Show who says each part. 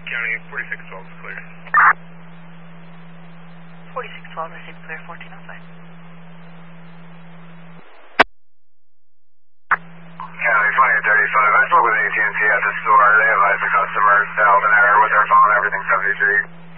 Speaker 1: County, 4612 is clear.
Speaker 2: 4612, received clear, 1405.
Speaker 3: County 2035, I spoke with AT&T at the store. They advised the customer to held an error with their phone. Everything's 73.